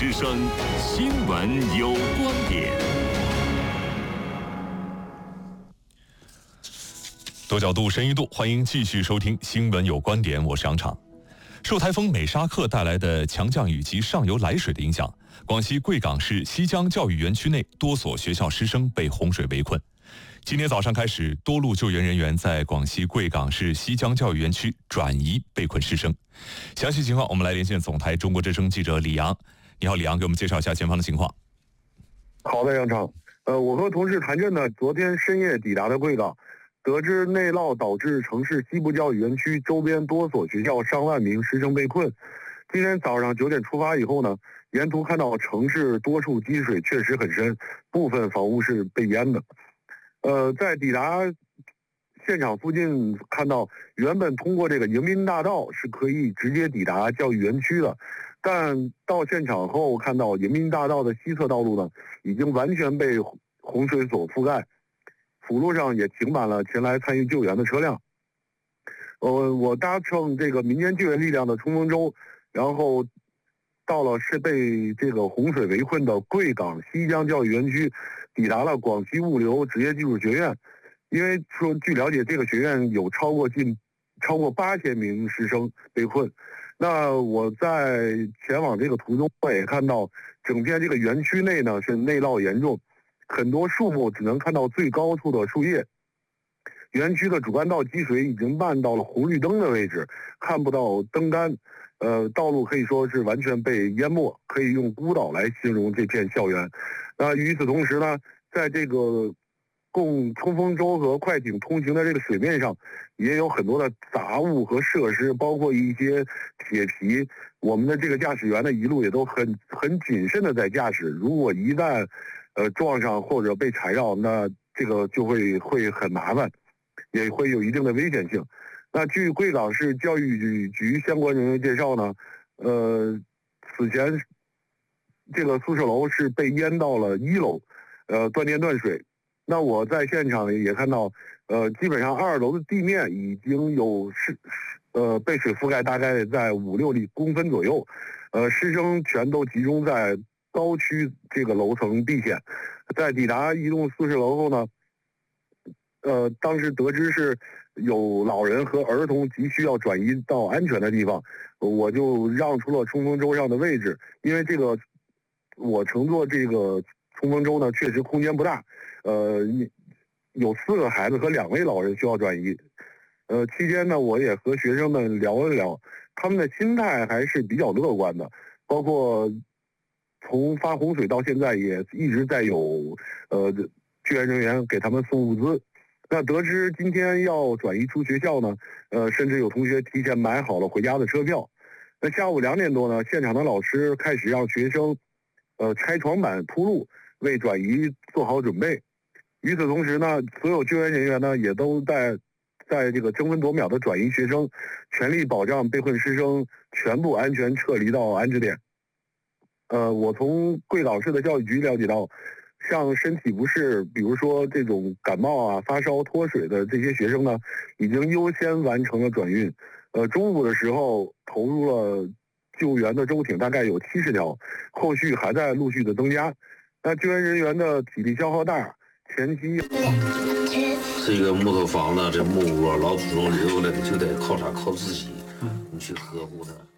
之声新闻有观点，多角度、深一度，欢迎继续收听新闻有观点，我是杨畅。受台风美沙克带来的强降雨及上游来水的影响，广西贵港市西江教育园区内多所学校师生被洪水围困。今天早上开始，多路救援人员在广西贵港市西江教育园区转移被困师生。详细情况，我们来连线总台中国之声记者李阳。你好，李阳，给我们介绍一下前方的情况。 好的，杨畅。我和同事谭震呢，昨天深夜抵达的贵港，得知内涝导致城市西部教育园区周边多所学校上万名师生被困。今天早上9点出发以后呢，沿途看到城市多处积水确实很深，部分房屋是被淹的。在抵达现场附近看到，原本通过这个迎宾大道是可以直接抵达教育园区的，但到现场后看到迎宾大道的西侧道路呢，已经完全被洪水所覆盖，辅路上也停满了前来参与救援的车辆。我搭乘这个民间救援力量的冲锋舟，然后到了是被这个洪水围困的贵港西江教育园区，抵达了广西物流职业技术学院。因为说据了解，这个学院有超过8000名师生被困。那我在前往这个途中，我也看到整片这个园区内呢是内涝严重，很多树木只能看到最高处的树叶。园区的主干道积水已经漫到了红绿灯的位置，看不到灯杆。道路可以说是完全被淹没，可以用孤岛来形容这片校园。那与此同时呢，在这个供冲锋舟和快艇通行的这个水面上，也有很多的杂物和设施，包括一些铁皮。我们的这个驾驶员呢，一路也都很谨慎的在驾驶。如果一旦撞上或者被踩到，那这个就会很麻烦，也会有一定的危险性。那据贵港市教育局相关人员介绍呢，此前这个宿舍楼是被淹到了1楼，断电断水。那我在现场也看到，基本上2楼的地面已经有被水覆盖，大概在5-6公分左右。师生全都集中在高区这个楼层避险。在抵达一栋宿舍楼后呢，当时得知是有老人和儿童急需要转移到安全的地方，我就让出了冲锋舟上的位置。因为这个我乘坐这个冲锋舟呢，确实空间不大，有4个孩子和2位老人需要转移。期间呢，我也和学生们聊了聊，他们的心态还是比较乐观的，包括从发洪水到现在也一直在有救援人员给他们送物资。那得知今天要转移出学校呢，甚至有同学提前买好了回家的车票。那下午2点多呢，现场的老师开始让学生拆床板铺路，为转移做好准备。与此同时呢，所有救援人员呢也都在这个争分夺秒的转移学生，全力保障被困师生全部安全撤离到安置点。我从贵港市的教育局了解到，像身体不适，比如说这种感冒啊、发烧、脱水的这些学生呢，已经优先完成了转运。中午的时候投入了救援的舟艇，大概有70条，后续还在陆续的增加。那救援人员的体力消耗大，前期是一个木头房子，这木屋老祖宗留下来的，就得靠啥？靠自己，你去呵护它。